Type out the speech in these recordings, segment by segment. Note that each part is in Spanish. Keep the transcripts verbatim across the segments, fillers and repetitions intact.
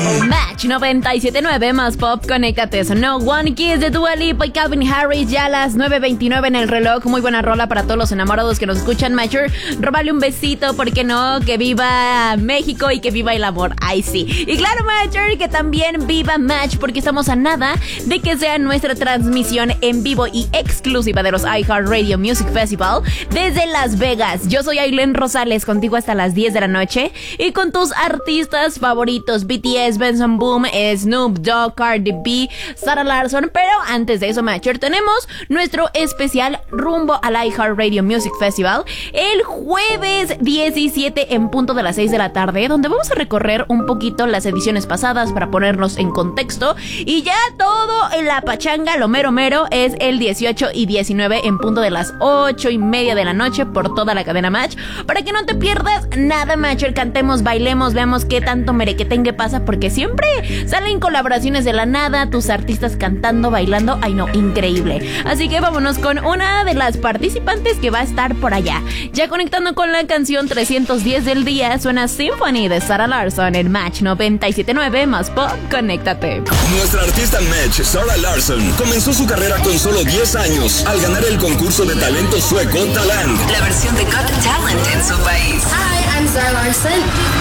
Match noventa y siete punto nueve más pop, conéctate. No One Kiss de Dua Lipa y Calvin Harris, ya a las nueve veintinueve en el reloj. Muy buena rola para todos los enamorados que nos escuchan. Matcher, róbale un besito, ¿por qué no? Que viva México y que viva el amor. Ay, sí. Y claro, Matcher, que también viva Match, porque estamos a nada de que sea nuestra transmisión en vivo y exclusiva de los iHeartRadio Music Festival desde Las Vegas. Yo soy Ailén Rosales, contigo hasta las diez de la noche y con tus artistas favoritos: B T S, Benson Boom, Snoop Dogg, Cardi B, Sarah Larsson. Pero antes de eso, Matcher, tenemos nuestro especial rumbo al iHeartRadio Music Festival el jueves diecisiete en punto de las seis de la tarde, donde vamos a recorrer un poquito las ediciones pasadas para ponernos en contexto. Y ya todo en la pachanga, lo mero mero, es el dieciocho y diecinueve en punto de las ocho y media de la noche por toda la cadena Match, para que no te pierdas nada, Matcher. Cantemos, bailemos, veamos qué tanto merequetengue pasa, porque siempre salen colaboraciones de la nada, tus artistas cantando, bailando. Ay no, increíble. Así que vámonos con una de las participantes que va a estar por allá. Ya conectando con la canción trescientos diez del día, suena Symphony de Sarah Larsson en Match noventa y siete punto nueve más pop, conéctate. Nuestra artista Match, Sarah Larsson, comenzó su carrera con solo diez años al ganar el concurso de talento sueco Talang, la versión de Got Talent en su país. Hi, I'm Sarah Larsson.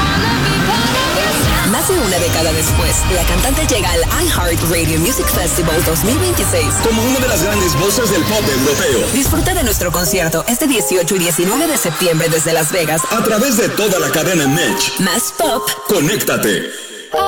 Más de una década después, la cantante llega al iHeartRadio Music Festival dos mil veintiséis como una de las grandes voces del pop europeo. Disfruta de nuestro concierto este dieciocho y diecinueve de septiembre desde Las Vegas a través de toda la cadena Match. Más pop, conéctate.